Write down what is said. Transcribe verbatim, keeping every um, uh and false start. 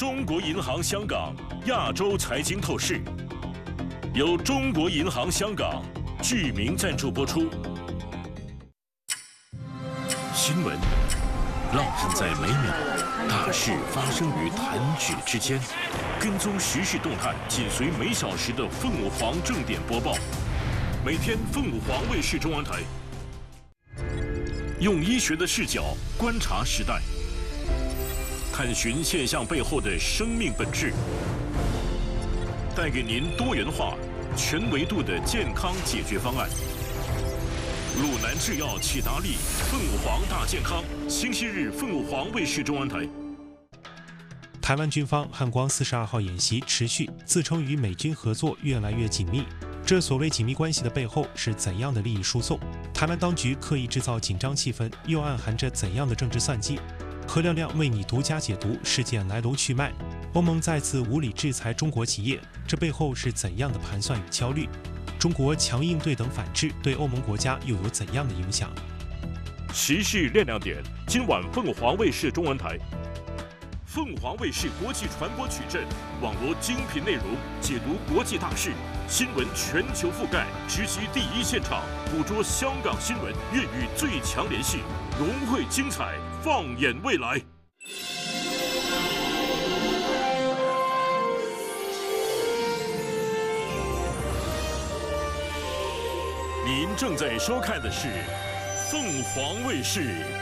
中国银行香港亚洲财经透视，由中国银行香港居民赞助播出。新闻浪漫在每秒，大事发生于弹指之间。跟踪时事动态，紧随每小时的凤凰正点播报。每天凤凰卫视中文台，用医学的视角观察时代，探寻现象背后的生命本质，带给您多元化、全维度的健康解决方案。鲁南制药启达利凤凰大健康，星期日凤凰卫视中文台。 台湾军方汉光四十二号演习持续，自称与美军合作越来越紧密。这所谓紧密关系的背后是怎样的利益输送？台湾当局刻意制造紧张气氛，又暗含着怎样的政治算计？何亮亮为你独家解读事件来龙去脉。欧盟再次无理制裁中国企业，这背后是怎样的盘算与焦虑？中国强硬对等反制对欧盟国家又有怎样的影响？ 时事亮亮点，今晚凤凰卫视中文台。凤凰卫视国际传播矩阵，网罗精品内容，解读国际大事，新闻全球覆盖，直击第一现场，捕捉香港新闻，粤语最强联系，融汇精彩，放眼未来。您正在收看的是凤凰卫视